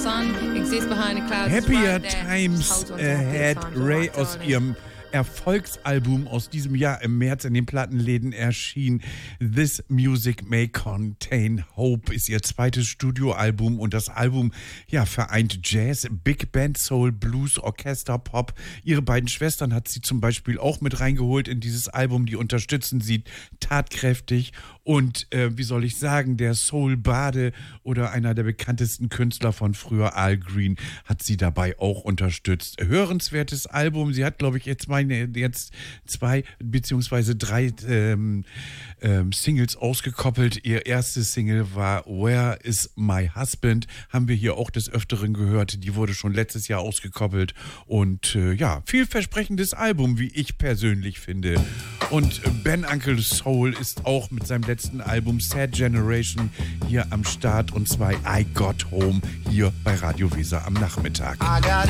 Happier Times Ahead, Ray aus ihrem Erfolgsalbum aus diesem Jahr im März in den Plattenläden erschien. This Music May Contain Hope ist ihr zweites Studioalbum und das Album vereint Jazz, Big Band, Soul, Blues, Orchester, Pop. Ihre beiden Schwestern hat sie zum Beispiel auch mit reingeholt in dieses Album. Die unterstützen sie tatkräftig und wie soll ich sagen, der Soul-Bade oder einer der bekanntesten Künstler von früher, Al Green, hat sie dabei auch unterstützt. Hörenswertes Album. Sie hat, glaube ich, jetzt 2 beziehungsweise 3 Singles ausgekoppelt. Ihr erstes Single war Where is My Husband? Haben wir hier auch des Öfteren gehört. Die wurde schon letztes Jahr ausgekoppelt. Und vielversprechendes Album, wie ich persönlich finde. Und Ben Uncle Soul ist auch mit seinem letzten Album Sad Generation hier am Start. Und zwar I Got Home hier bei Radio Weser am Nachmittag. I got